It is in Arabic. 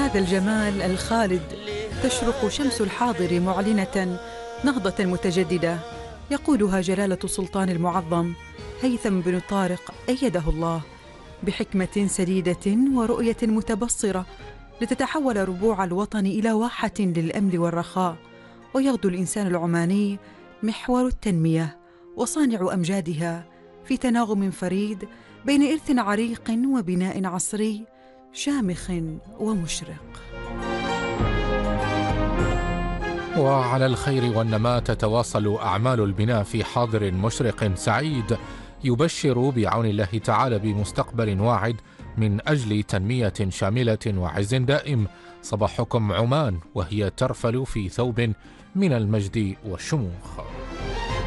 بهذا الجمال الخالد تشرق شمس الحاضر معلنة نهضة متجددة يقودها جلالة السلطان المعظم هيثم بن طارق أيده الله بحكمة سديدة ورؤية متبصرة لتتحول ربوع الوطن إلى واحة للأمن والرخاء، ويغدو الإنسان العماني محور التنمية وصانع أمجادها في تناغم فريد بين إرث عريق وبناء عصري شامخ ومشرق. وعلى الخير والنماء تتواصل أعمال البناء في حاضر مشرق سعيد يبشر بعون الله تعالى بمستقبل واعد من أجل تنمية شاملة وعز دائم. صباحكم عمان وهي ترفل في ثوب من المجد والشموخ.